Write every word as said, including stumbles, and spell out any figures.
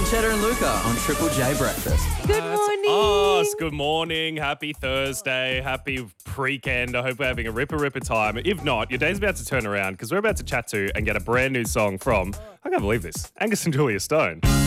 and Cheddar and Luca on Triple J Breakfast. Good That's morning. us. Good morning. Happy Thursday. Happy pre-kend. I hope we're having a ripper ripper time. If not, your day's about to turn around because we're about to chat to and get a brand new song from, I can't believe this, Angus and Julia Stone.